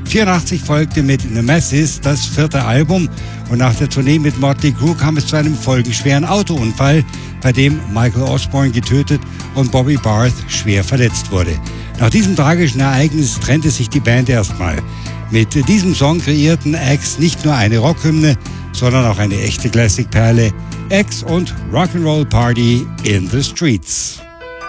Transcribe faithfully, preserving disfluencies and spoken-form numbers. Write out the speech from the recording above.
vierundachtzig folgte mit Nemesis das vierte Album und nach der Tournee mit Motley Crue kam es zu einem folgenschweren Autounfall, bei dem Michael Osborne getötet und Bobby Barth schwer verletzt wurde. Nach diesem tragischen Ereignis trennte sich die Band erstmal. Mit diesem Song kreierten X nicht nur eine Rockhymne, sondern auch eine echte Classic-Perle. X und Rock'n'Roll Party in the Streets.